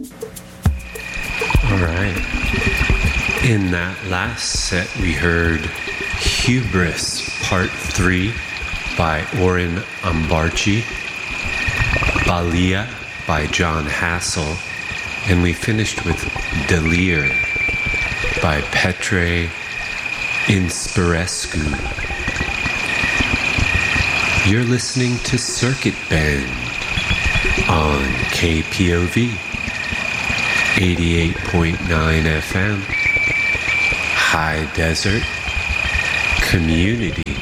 All right. In that last set, we heard Hubris Part 3 by Oren Ambarchi, Balia by John Hassel, and we finished with Delir by Petre Inspirescu. You're listening to Circuit Bend on KPOV 88.9 FM, High Desert Community